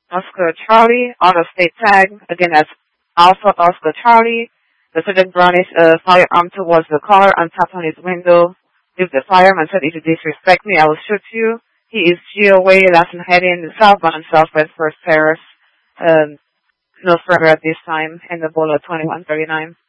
Oscar Charlie, out of state tag. Again, that's Alpha Oscar Charlie. The subject brought his firearm towards the car and tapped on his window. If the fireman said, "If you disrespect me, I will shoot you." He is GOA, last and heading southbound Southwest First Paris. No further at this time, and the ball at 21:39.